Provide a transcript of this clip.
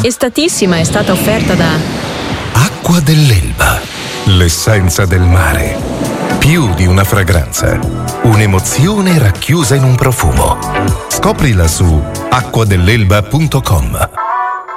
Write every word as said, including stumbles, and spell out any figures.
Estatissima è stata offerta da Acqua dell'Elba, l'essenza del mare. Più di una fragranza, un'emozione racchiusa in un profumo. Scoprila su acqua dell'elba punto com.